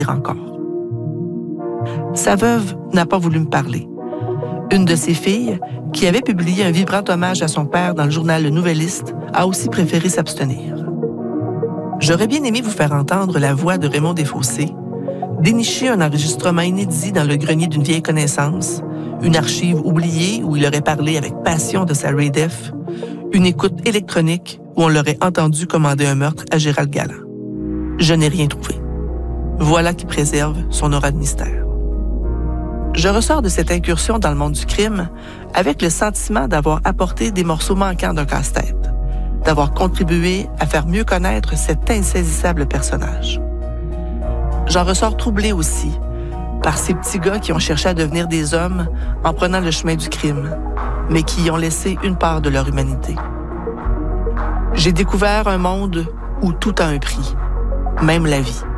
encore. Sa veuve n'a pas voulu me parler. Une de ses filles, qui avait publié un vibrant hommage à son père dans le journal Le Nouvelliste, a aussi préféré s'abstenir. J'aurais bien aimé vous faire entendre la voix de Raymond Desfossés, dénicher un enregistrement inédit dans le grenier d'une vieille connaissance, une archive oubliée où il aurait parlé avec passion de sa Ray-Def, une écoute électronique où on l'aurait entendu commander un meurtre à Gérald Galland. Je n'ai rien trouvé. Voilà qui préserve son aura de mystère. Je ressors de cette incursion dans le monde du crime avec le sentiment d'avoir apporté des morceaux manquants d'un casse-tête, d'avoir contribué à faire mieux connaître cet insaisissable personnage. J'en ressors troublé aussi par ces petits gars qui ont cherché à devenir des hommes en prenant le chemin du crime, mais qui y ont laissé une part de leur humanité. J'ai découvert un monde où tout a un prix, même la vie.